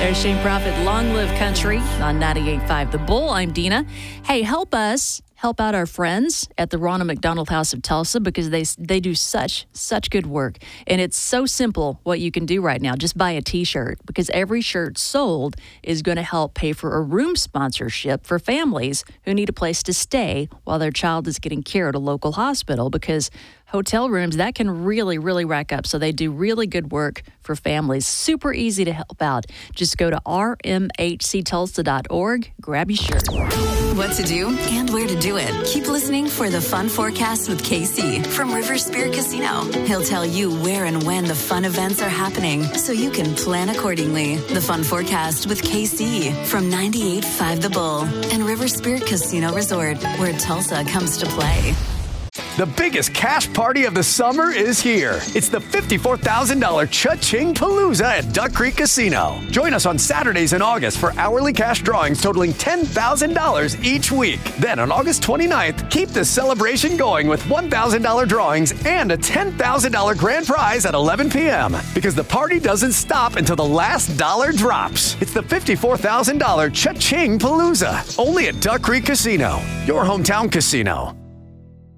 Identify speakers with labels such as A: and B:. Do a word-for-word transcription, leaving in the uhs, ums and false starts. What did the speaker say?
A: There's Shane Prophet, Long Live Country on ninety-eight point five The Bull. I'm Dina. Hey, help us help out our friends at the Ronald McDonald House of Tulsa because they they do such, such good work. And it's so simple what you can do right now. Just buy a T-shirt because every shirt sold is going to help pay for a room sponsorship for families who need a place to stay while their child is getting care at a local hospital because hotel rooms, that can really, really rack up. So they do really good work for families. Super easy to help out. Just go to r m h c tulsa dot org, grab your shirt.
B: What to do and where to do it. Keep listening for the Fun Forecast with K C from River Spirit Casino. He'll tell you where and when the fun events are happening so you can plan accordingly. The Fun Forecast with K C from ninety-eight point five The Bull and River Spirit Casino Resort, where Tulsa comes to play.
C: The biggest cash party of the summer is here. It's the fifty-four thousand dollars Cha-Ching Palooza at Duck Creek Casino. Join us on Saturdays in August for hourly cash drawings totaling ten thousand dollars each week. Then on August twenty-ninth, keep the celebration going with one thousand dollars drawings and a ten thousand dollars grand prize at eleven p.m. Because the party doesn't stop until the last dollar drops. It's the fifty-four thousand dollars Cha-Ching Palooza, only at Duck Creek Casino, your hometown casino.